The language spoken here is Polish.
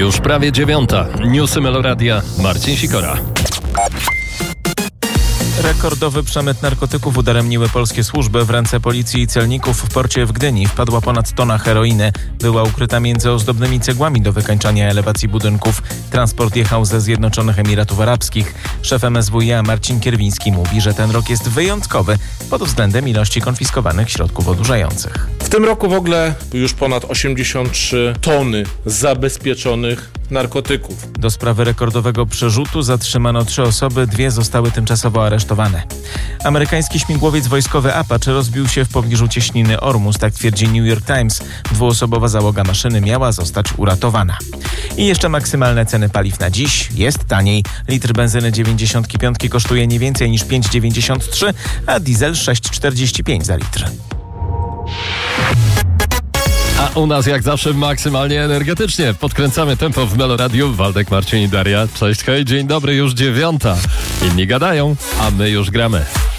Już prawie 9:00. Newsy Meloradia. Marcin Sikora. Rekordowy przemyt narkotyków udaremniły polskie służby. W ręce policji i celników w porcie w Gdyni wpadła ponad tona heroiny. Była ukryta między ozdobnymi cegłami do wykańczania elewacji budynków. Transport jechał ze Zjednoczonych Emiratów Arabskich. Szef MSWiA Marcin Kierwiński mówi, że ten rok jest wyjątkowy pod względem ilości konfiskowanych środków odurzających. W tym roku w ogóle już ponad 83 tony zabezpieczonych narkotyków. Do sprawy rekordowego przerzutu zatrzymano 3 osoby, 2 zostały tymczasowo aresztowane. Amerykański śmigłowiec wojskowy Apache rozbił się w pobliżu cieśniny Ormus, tak twierdzi New York Times. 2-osobowa załoga maszyny miała zostać uratowana. I jeszcze maksymalne ceny paliw na dziś. Jest taniej. Litr benzyny 95 kosztuje nie więcej niż 5,93, a diesel 6,45 za litr. A u nas jak zawsze maksymalnie energetycznie. Podkręcamy tempo w Meloradiu. Waldek, Marcin i Daria. Cześć, hej, dzień dobry, już 9:00. Inni gadają, a my już gramy.